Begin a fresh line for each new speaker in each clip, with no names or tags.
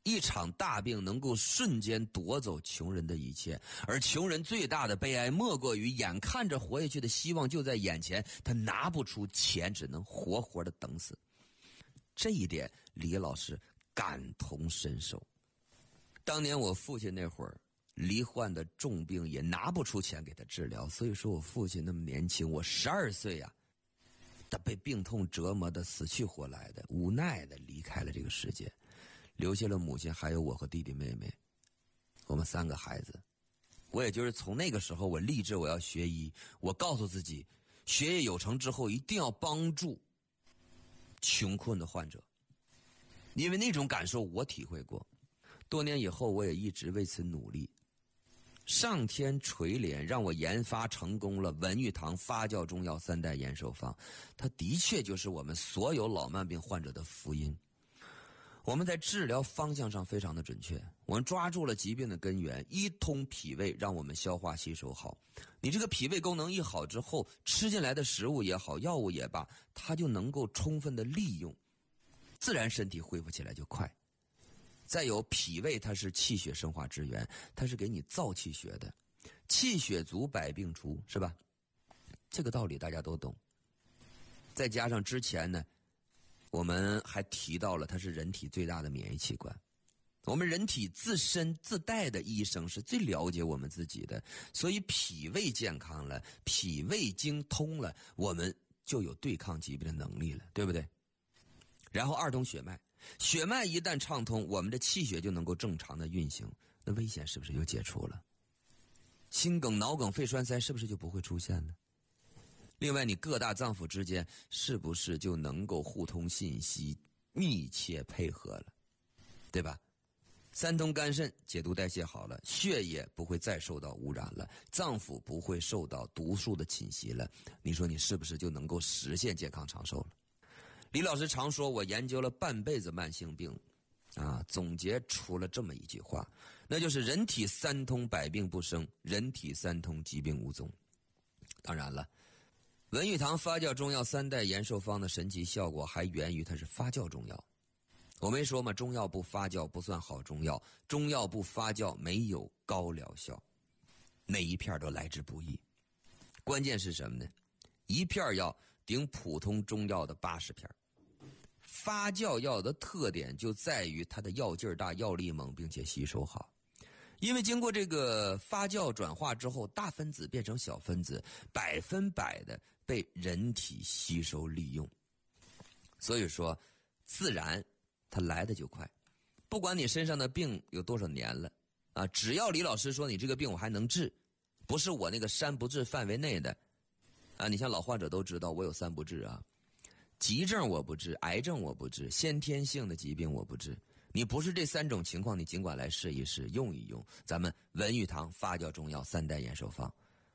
一场大病能够瞬间夺走穷人的一切，而穷人最大的悲哀莫过于眼看着活下去的希望就在眼前，他拿不出钱，只能活活的等死。这一点李老师感同身受。当年我父亲那会儿罹患的重病，也拿不出钱给他治疗，所以说我父亲那么年轻，我12岁啊，他被病痛折磨的死去活来的，无奈的离开了这个世界，留下了母亲还有我和弟弟妹妹，我们3个孩子。我也就是从那个时候我立志我要学医，我告诉自己学业有成之后一定要帮助穷困的患者，因为那种感受我体会过。多年以后我也一直为此努力，上天垂怜让我研发成功了文玉堂发酵中药3代延寿方，它的确就是我们所有老慢病患者的福音。我们在治疗方向上非常的准确，我们抓住了疾病的根源，一通脾胃，让我们消化吸收好。你这个脾胃功能一好之后，吃进来的食物也好，药物也罢，它就能够充分的利用，自然身体恢复起来就快。再有脾胃，它是气血生化之源，它是给你造气血的，气血足百病除，是吧？这个道理大家都懂。再加上之前呢，我们还提到了它是人体最大的免疫器官，我们人体自身自带的医生是最了解我们自己的，所以脾胃健康了，脾胃经通了，我们就有对抗疾病的能力了，对不对？然后二通血脉，血脉一旦畅通，我们的气血就能够正常的运行，那危险是不是就解除了？心梗、脑梗、肺栓塞是不是就不会出现了？另外，你各大脏腑之间是不是就能够互通信息，密切配合了，对吧？三通肝肾，解毒代谢好了，血液不会再受到污染了，脏腑不会受到毒素的侵袭了，你说你是不是就能够实现健康长寿了？李老师常说，我研究了半辈子慢性病总结出了这么一句话，那就是人体三通百病不生，人体三通疾病无踪。当然了，文玉堂发酵中药3代延寿方的神奇效果还源于它是发酵中药。我没说嘛，中药不发酵不算好中药，中药不发酵没有高疗效，每一片都来之不易。关键是什么呢？一片药顶普通中药的80片。发酵药的特点就在于它的药劲儿大，药力猛，并且吸收好。因为经过这个发酵转化之后，大分子变成小分子，100%的被人体吸收利用。所以说自然它来的就快，不管你身上的病有多少年了只要李老师说你这个病我还能治，不是我那个3不治范围内的你像老患者都知道我有3不治急症我不治，癌症我不治，先天性的疾病我不治。你不是这3种情况，你尽管来试一试，用一用咱们文玉堂发酵中药3代延寿方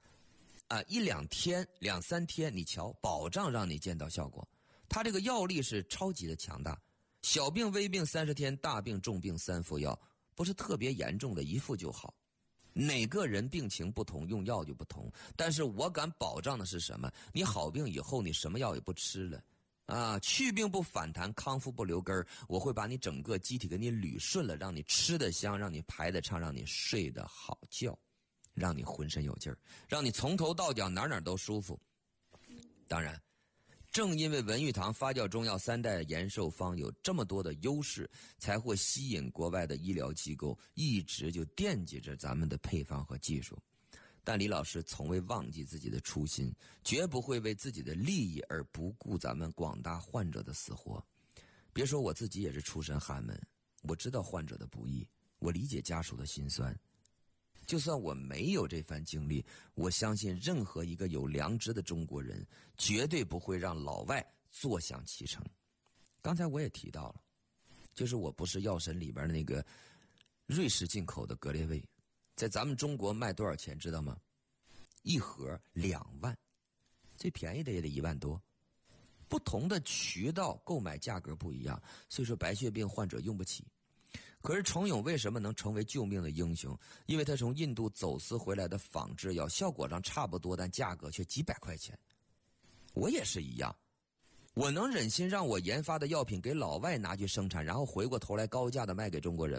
1-2天2-3天你瞧，保障让你见到效果。它这个药力是超级的强大，小病微病30天，大病重病3服药，不是特别严重的1服就好。哪个人病情不同，用药就不同，但是我敢保障的是什么？你好病以后你什么药也不吃了去病不反弹，康复不留根，我会把你整个机体给你捋顺了，让你吃得香，让你排得畅，让你睡得好觉，让你浑身有劲儿，让你从头到脚哪都舒服。当然正因为文玉堂发酵中药3代延寿方有这么多的优势，才会吸引国外的医疗机构一直就惦记着咱们的配方和技术。但李老师从未忘记自己的初心，绝不会为自己的利益而不顾咱们广大患者的死活。别说我自己也是出身寒门，我知道患者的不易，我理解家属的辛酸。就算我没有这番经历，我相信任何一个有良知的中国人绝对不会让老外坐享其成。刚才我也提到了，就是我不是药神里边的那个瑞士进口的格列卫，在咱们中国卖多少钱知道吗？1盒2万，最便宜的也得1万多。不同的渠道购买价格不一样，所以说白血病患者用不起。可是程勇为什么能成为救命的英雄？因为他从印度走私回来的仿制药，效果上差不多，但价格却几百块钱。我也是一样，我能忍心让我研发的药品给老外拿去生产，然后回过头来高价的卖给中国人？